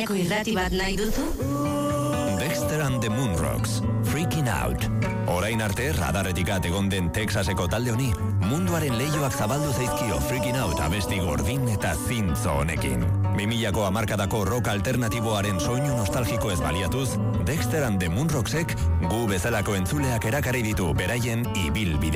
Eko irrati bat nahi duzu? Dexter and the Moonrocks, Freaking Out. Orain arte, radarretik egon den Texaseko talde honi, munduaren leioak zabaldu zaizkio Freaking Out abesti gordin eta zintzo honekin. 2000ko hamarkadako rock alternatiboaren soinu nostalgiko ez baliatuz, Dexter and the Moonrocksek gu bezalako entzuleak erakarri ditu beraien ibilbide.